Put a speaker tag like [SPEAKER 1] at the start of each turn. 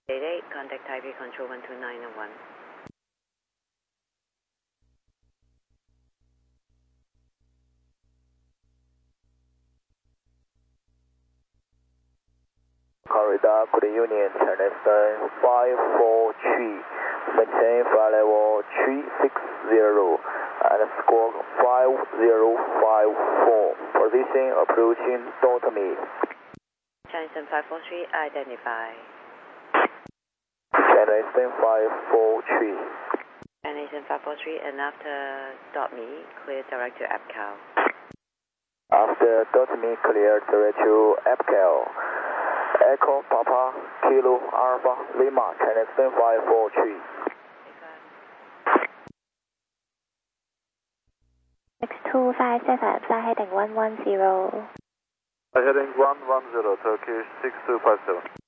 [SPEAKER 1] 88, contact Taipei Control 12901.
[SPEAKER 2] Corridor, good Union, Charleston 543, maintain flight level 360, and score 5054, position approaching Dortmund.
[SPEAKER 1] Charleston 543, identify.
[SPEAKER 2] Charleston 543.
[SPEAKER 1] Charleston 543, and after .me, clear direct to APCAL.
[SPEAKER 2] After .me, clear direct to APCAL. Echo Papa Kilo Alpha Lima, Charleston 543.
[SPEAKER 3] X257, fly heading 110.
[SPEAKER 4] Fly heading 110, Turkish 6257.